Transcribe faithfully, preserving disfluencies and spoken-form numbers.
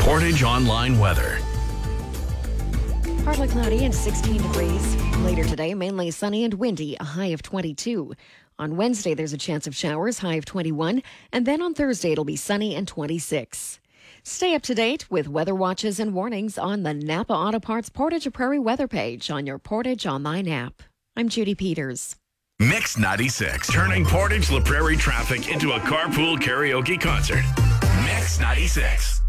Portage Online weather. Partly cloudy and sixteen degrees. Later today, mainly sunny and windy, a high of twenty-two. On Wednesday, there's a chance of showers, high of twenty-one. And then on Thursday, it'll be sunny and twenty-six. Stay up to date with weather watches and warnings on the Napa Auto Parts Portage Prairie weather page on your Portage Online app. I'm Judy Peters. Mix ninety-six, turning Portage La Prairie traffic into a carpool karaoke concert. Mix ninety-six.